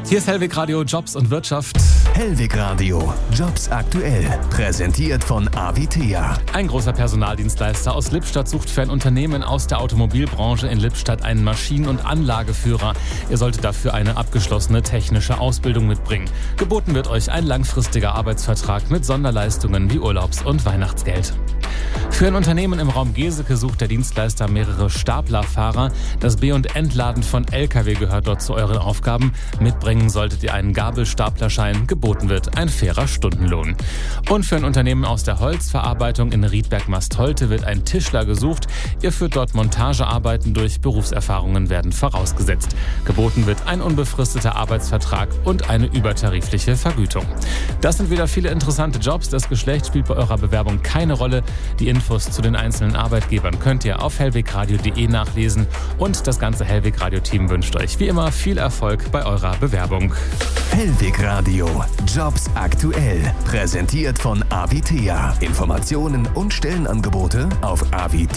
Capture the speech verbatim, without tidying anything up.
Hier ist Hellweg Radio Jobs und Wirtschaft. Hellweg Radio Jobs aktuell. Präsentiert von Avitea. Ein großer Personaldienstleister aus Lippstadt sucht für ein Unternehmen aus der Automobilbranche in Lippstadt einen Maschinen- und Anlageführer. Ihr solltet dafür eine abgeschlossene technische Ausbildung mitbringen. Geboten wird euch ein langfristiger Arbeitsvertrag mit Sonderleistungen wie Urlaubs- und Weihnachtsgeld. Für ein Unternehmen im Raum Geseke sucht der Dienstleister mehrere Staplerfahrer. Das Be- und Entladen von L K W gehört dort zu euren Aufgaben. Mitbringen solltet ihr einen Gabelstaplerschein. Geboten wird ein fairer Stundenlohn. Und für ein Unternehmen aus der Holzverarbeitung in Riedberg-Mastholte wird ein Tischler gesucht. Ihr führt dort Montagearbeiten durch. Berufserfahrungen werden vorausgesetzt. Geboten wird ein unbefristeter Arbeitsvertrag und eine übertarifliche Vergütung. Das sind wieder viele interessante Jobs. Das Geschlecht spielt bei eurer Bewerbung keine Rolle. Die Infos zu den einzelnen Arbeitgebern könnt ihr auf hellwegradio punkt de nachlesen. Und das ganze Hellweg Radio Team wünscht euch wie immer viel Erfolg bei eurer Bewerbung. Hellweg Radio Jobs aktuell. Präsentiert von Avitea. Informationen und Stellenangebote auf Avitea.